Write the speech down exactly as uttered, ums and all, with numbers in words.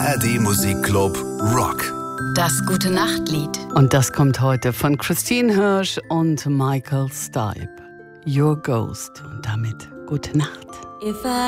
R D Musikclub Rock. Das Gute-Nacht-Lied. Und das kommt heute von Christine Hirsch und Michael Stipe. Your Ghost. Und damit gute Nacht. If I